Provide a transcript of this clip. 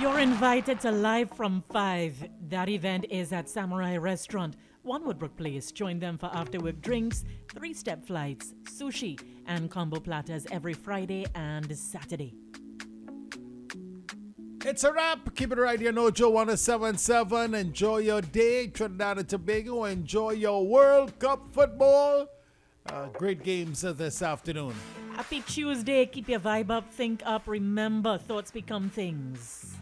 You're invited to Live from 5. That event is at Samurai Restaurant, One Woodbrook Place. Join them for after-work drinks, three-step flights, sushi, and combo platters every Friday and Saturday. It's a wrap. Keep it right here, Nojo 1077. Enjoy your day, Trinidad and Tobago. Enjoy your World Cup football. Great games this afternoon. Happy Tuesday. Keep your vibe up, think up. Remember, thoughts become things.